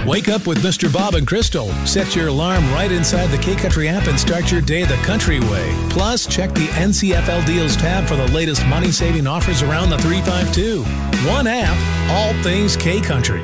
Wake up with Mr. Bob and Crystal. Set your alarm right inside the K-Country app and start your day the country way. Plus, check the NCFL Deals tab for the latest money-saving offers around the 352. One app, all things K-Country.